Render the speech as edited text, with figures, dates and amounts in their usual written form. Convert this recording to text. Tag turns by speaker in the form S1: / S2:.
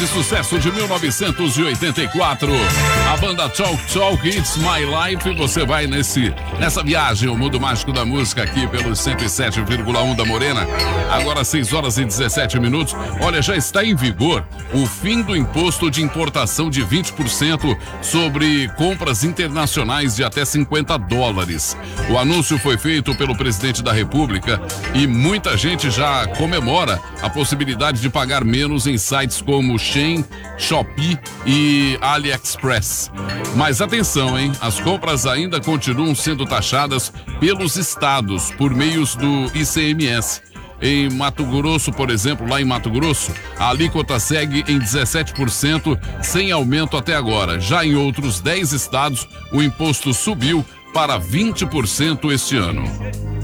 S1: grande sucesso de 1984. A banda Talk Talk, It's My Life. Você vai nessa viagem ao mundo mágico da música aqui pelos 107,1 da Morena. Agora 6 horas e 17 minutos. Olha, já está em vigor o fim do imposto de importação de 20% sobre compras internacionais de até $50. O anúncio foi feito pelo presidente da República e muita gente já comemora a possibilidade de pagar menos em sites como Shein, Shopee e AliExpress. Mas atenção, hein? As compras ainda continuam sendo taxadas pelos estados por meios do ICMS. Em Mato Grosso, por exemplo, lá em Mato Grosso, a alíquota segue em 17%, sem aumento até agora. Já em outros 10 estados, o imposto subiu para 20% este ano.